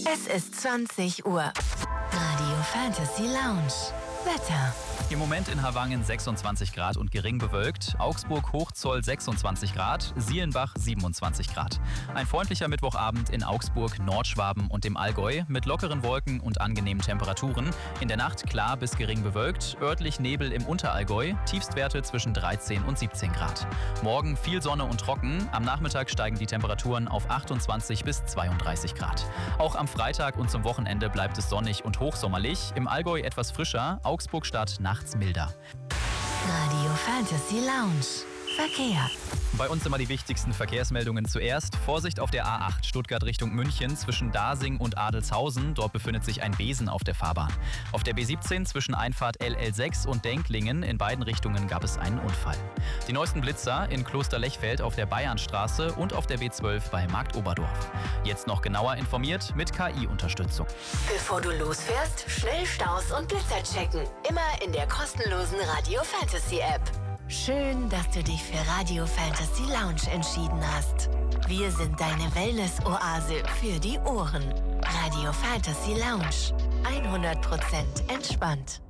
Es ist 20 Uhr. Radio Fantasy Lounge. Wetter. Im Moment in Havangen 26 Grad und gering bewölkt. Augsburg Hochzoll 26 Grad, Sielenbach 27 Grad. Ein freundlicher Mittwochabend in Augsburg, Nordschwaben und dem Allgäu mit lockeren Wolken und angenehmen Temperaturen. In der Nacht klar bis gering bewölkt, örtlich Nebel im Unterallgäu, Tiefstwerte zwischen 13 und 17 Grad. Morgen viel Sonne und trocken, am Nachmittag steigen die Temperaturen auf 28 bis 32 Grad. Auch am Freitag und zum Wochenende bleibt es sonnig und hochsommerlich, im Allgäu etwas frischer, Augsburg-Stadt nachts milder. Radio Fantasy Lounge. Verkehr. Bei uns immer die wichtigsten Verkehrsmeldungen zuerst. Vorsicht auf der A8 Stuttgart Richtung München zwischen Dasing und Adelzhausen. Dort befindet sich ein Besen auf der Fahrbahn. Auf der B17 zwischen Einfahrt LL6 und Denklingen in beiden Richtungen gab es einen Unfall. Die neuesten Blitzer in Klosterlechfeld auf der Bayernstraße und auf der B12 bei Marktoberdorf. Jetzt noch genauer informiert mit KI-Unterstützung. Bevor du losfährst, schnell Staus und Blitzer checken. Immer in der kostenlosen Radio Fantasy App. Schön, dass du dich für Radio Fantasy Lounge entschieden hast. Wir sind deine Wellness-Oase für die Ohren. Radio Fantasy Lounge. 100% entspannt.